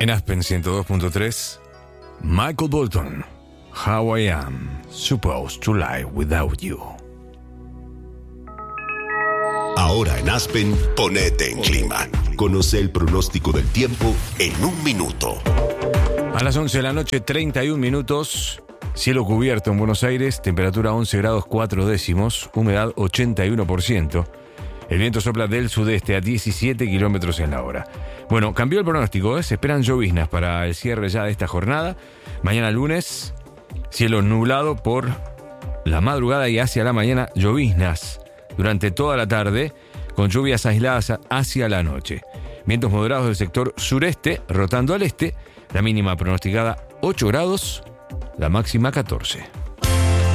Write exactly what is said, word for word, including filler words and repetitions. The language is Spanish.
En Aspen ciento dos punto tres, Michael Bolton, How I Am Supposed to Live Without You. Ahora en Aspen, ponete en clima. Conoce el pronóstico del tiempo en un minuto. A las once de la noche, treinta y un minutos. Cielo cubierto en Buenos Aires, temperatura once grados cuatro décimos, humedad ochenta y uno por ciento. El viento sopla del sudeste a diecisiete kilómetros en la hora. Bueno, cambió el pronóstico, ¿eh? Se esperan lloviznas para el cierre ya de esta jornada. Mañana lunes, cielo nublado por la madrugada y hacia la mañana, lloviznas durante toda la tarde, con lluvias aisladas hacia la noche. Vientos moderados del sector sureste, rotando al este, la mínima pronosticada ocho grados, la máxima catorce.